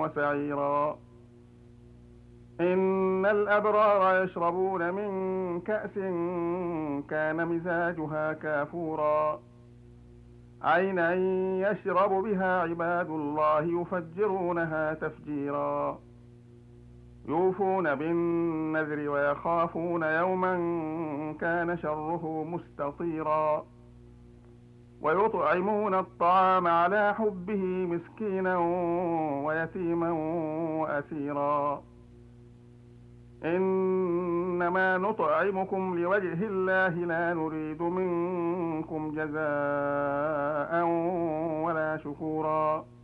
وسعيرا. إن الأبرار يشربون من كأس كان مزاجها كافورا عينا يشرب بها عباد الله يفجرونها تفجيرا. يوفون بالنذر ويخافون يوما كان شره مستطيرا. ويطعمون الطعام على حبه مسكينا ويتيما وأسيرا. إنما نطعمكم لوجه الله لا نريد منكم جزاء ولا شكورا.